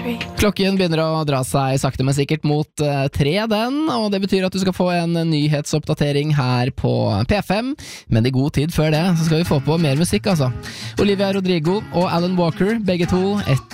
Klokken begynner å dra seg sakte men sikkert mot 3 den, og det betyr at du skal få en nyhetsoppdatering her på P5, men i god tid før det så skal vi få på mer musikk altså. Olivia Rodrigo og Alan Walker, begge to